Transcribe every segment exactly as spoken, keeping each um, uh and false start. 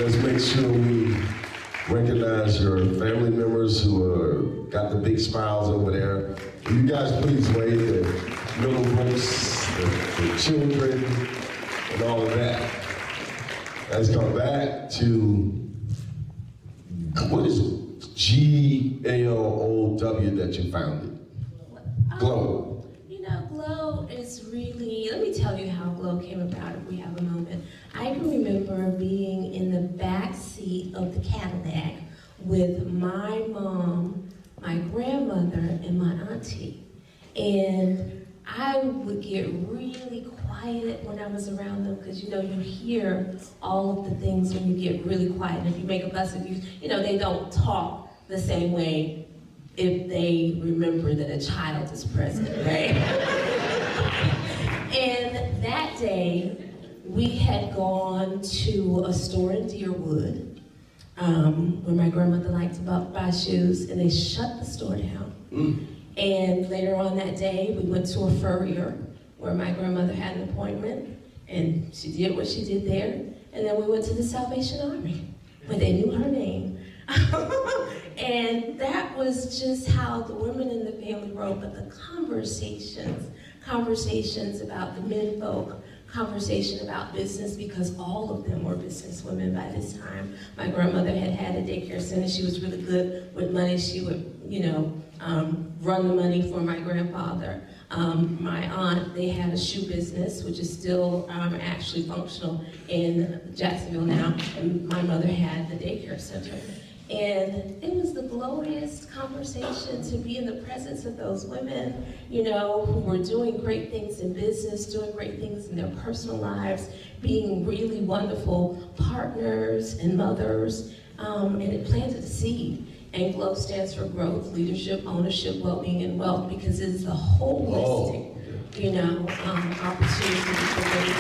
let's make sure we recognize your family members who are, got the big smiles over there. Will you guys please wave the middle folks, the, the children, and all of that. Let's come back to, what is G L O W that you founded? Glow. You know, Glow is really, let me tell you how Glow came about if we have a moment. I can remember being in the back seat of the Cadillac with my mom, my grandmother, and my auntie. And I would get really quiet when I was around them because, you know, you hear all of the things when you get really quiet. And if you make a fuss, if you, you know, they don't talk the same way if they remember that a child is present, right? And that day, we had gone to a store in Deerwood um, where my grandmother liked to buy shoes, and they shut the store down. Mm. And later on that day, we went to a furrier where my grandmother had an appointment, and she did what she did there. And then we went to the Salvation Army, where they knew her name. And that was just how the women in the family wrote, but the conversations, conversations about the men folk, conversation about business, because all of them were business women by this time. My grandmother had had a daycare center. She was really good with money. She would, you know, um, run the money for my grandfather. Um, my aunt, they had a shoe business, which is still um, actually functional in Jacksonville now, and my mother had the daycare center. And it was the glorious conversation to be in the presence of those women, you know, who were doing great things in business, doing great things in their personal lives, being really wonderful partners and mothers, um, and it planted a seed. And GLOW stands for growth, leadership, ownership, well-being, and wealth, because it is a holistic, oh. you know, um, opportunity for women.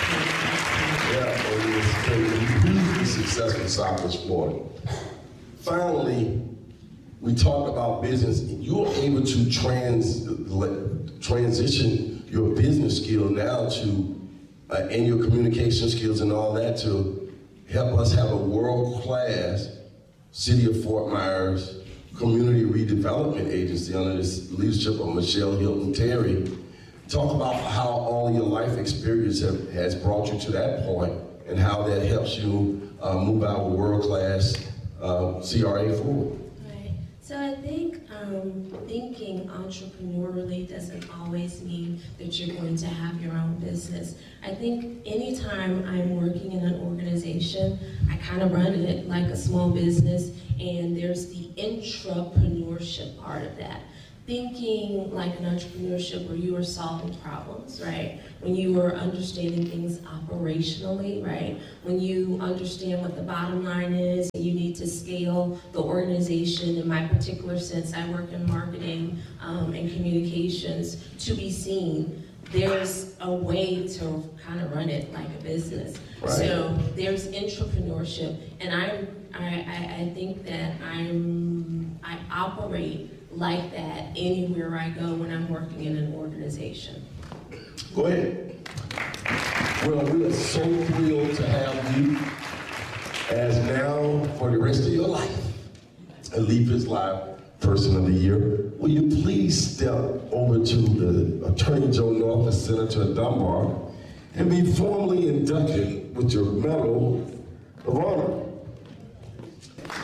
Yeah, well, it's a hugely successful soccer sport. Finally, we talked about business. You're able to trans, transition your business skill now to, uh, and your communication skills and all that to help us have a world-class City of Fort Myers Community Redevelopment Agency under the leadership of Michelle Hilton Terry. Talk about how all your life experience have, has brought you to that point and how that helps you uh, move our world-class Uh, C R A forward. Right. So I think um, thinking entrepreneurially doesn't always mean that you're going to have your own business. I think anytime I'm working in an organization, I kind of run it like a small business, and there's the intrapreneurship part of that. Thinking like an entrepreneurship where you are solving problems, right? When you are understanding things operationally, right? When you understand what the bottom line is, and you need to scale the organization. In my particular sense, I work in marketing um, and communications to be seen. There's a way to kind of run it like a business. Right. So there's intrapreneurship, and I, I, I think that I'm, I operate like that anywhere I go when I'm working in an organization. Go ahead. Well, we are so thrilled to have you as now, for the rest of your life, a Leafers Live Person of the Year. Will you please step over to the Attorney General North and Senator Dunbar and be formally inducted with your medal